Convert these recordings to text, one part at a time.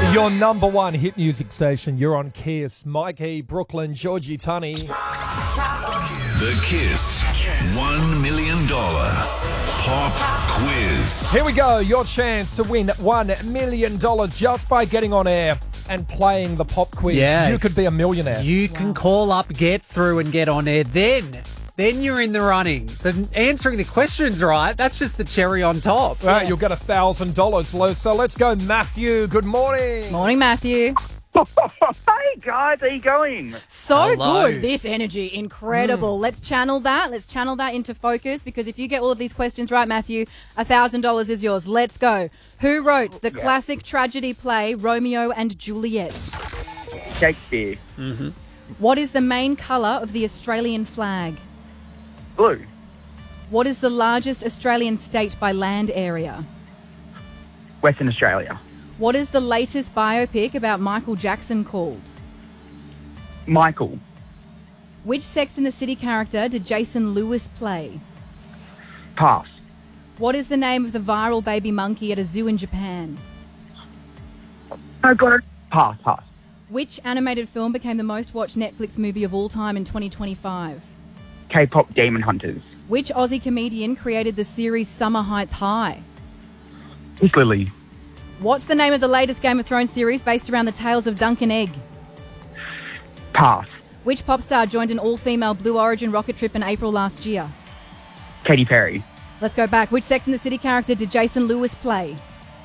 Your number one hit music station. You're on Kiss. Mikey, Brooklyn, Georgie Tunney. The Kiss $1 million Pop Quiz. Here we go. Your chance to win $1 million just by getting on air and playing the pop quiz. Yeah. You could be a millionaire. You can call up, get through, and get on air. Then you're in the running. The answering the questions right, that's just the cherry on top. Right, you'll get $1,000. So let's go, Matthew. Good morning. Morning, Matthew. Hey guys, how you going? So Hello. good. This energy, incredible. Let's channel that. Let's channel that into focus, because if you get all of these questions right, Matthew, $1,000 is yours. Let's go. Who wrote the classic tragedy play Romeo and Juliet? Shakespeare. What is the main colour of the Australian flag? Blue. What is the largest Australian state by land area? Western Australia. What is the latest biopic about Michael Jackson called? Michael. Which Sex and the City character did Jason Lewis play? Pass. What is the name of the viral baby monkey at a zoo in Japan? Oh god. Pass. Which animated film became the most watched Netflix movie of all time in 2025? K-pop Demon Hunters. Which Aussie comedian created the series Summer Heights High? Miss Lily. What's the name of the latest Game of Thrones series based around the tales of Dunk and Egg? Pass. Which pop star joined an all-female Blue Origin rocket trip in April last year? Katy Perry. Let's go back. Which Sex and the City character did Jason Lewis play?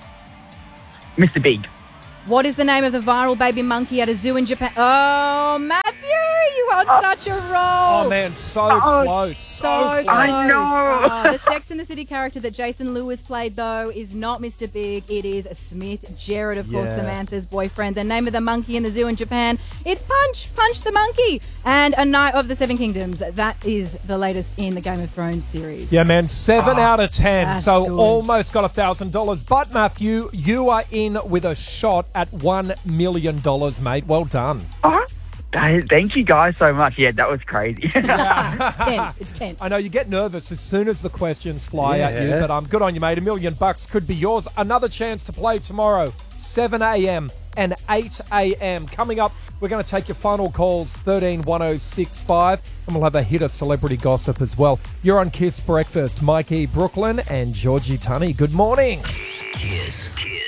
Mr. Big. What is the name of the viral baby monkey at a zoo in Japan? Oh, Matthew, you are on such a roll. Oh, man, so close. So close. I know. The Sex and the City character that Jason Lewis played, though, is not Mr. Big. It is Smith Jarrett, of course, Yeah. Samantha's boyfriend. The name of the monkey in the zoo in Japan, it's Punch. Punch the monkey. And A Knight of the Seven Kingdoms. That is the latest in the Game of Thrones series. Yeah, man, 7 out of 10. that's So good. almost got $1,000. But, Matthew, you are in with a shot at $1 million, mate. Well done. Oh, thank you guys so much. Yeah, that was crazy. It's tense. It's tense. I know you get nervous as soon as the questions fly at you, Yeah. but good on you, mate. $1 million could be yours. Another chance to play tomorrow, 7 a.m. and 8 a.m. Coming up, we're going to take your final calls, 131065, and we'll have a hit of celebrity gossip as well. You're on Kiss Breakfast. Mikey, Brooklyn, and Georgie Tunney. Good morning. Kiss.